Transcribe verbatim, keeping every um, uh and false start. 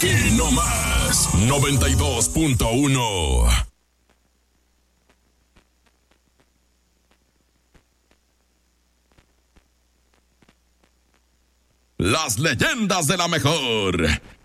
Aquí nomás, noventa y dos punto uno. Las leyendas de la mejor.